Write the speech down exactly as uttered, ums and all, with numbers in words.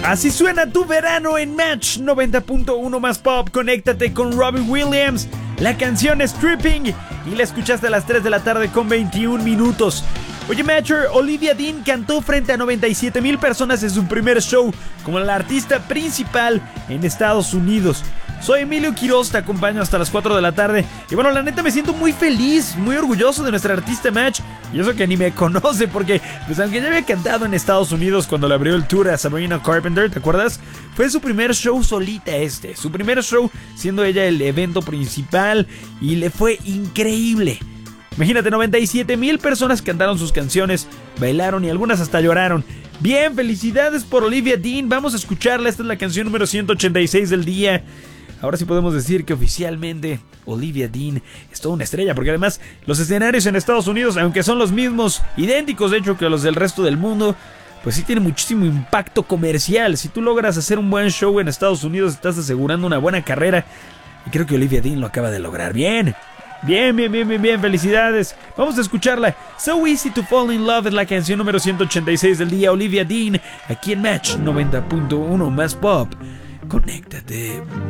Así suena tu verano en Match noventa punto uno más pop. Conéctate con Robbie Williams. La canción es Tripping y la escuchaste a las tres de la tarde con veintiún minutos. Oye, Matcher, Olivia Dean cantó frente a noventa y siete mil personas en su primer show como la artista principal en Estados Unidos. Soy Emilio Quiroz, te acompaño hasta las cuatro de la tarde. Y bueno, la neta me siento muy feliz, muy orgulloso de nuestra artista Match. Y eso que ni me conoce porque, pues aunque ya había cantado en Estados Unidos cuando le abrió el tour a Sabrina Carpenter, ¿te acuerdas? Fue su primer show solita este, su primer show siendo ella el evento principal y le fue increíble. Imagínate, noventa y siete mil personas cantaron sus canciones, bailaron y algunas hasta lloraron. Bien, felicidades por Olivia Dean, vamos a escucharla, esta es la canción número ciento ochenta y seis del día. Ahora sí podemos decir que oficialmente Olivia Dean es toda una estrella, porque además los escenarios en Estados Unidos, aunque son los mismos, idénticos de hecho que los del resto del mundo, pues sí tienen muchísimo impacto comercial. Si tú logras hacer un buen show en Estados Unidos, estás asegurando una buena carrera, y creo que Olivia Dean lo acaba de lograr. Bien, bien, bien, bien, bien, bien, felicidades. Vamos a escucharla. So Easy to Fall in Love es la canción número ciento ochenta y seis del día. Olivia Dean, aquí en Match noventa punto uno más pop. Conéctate.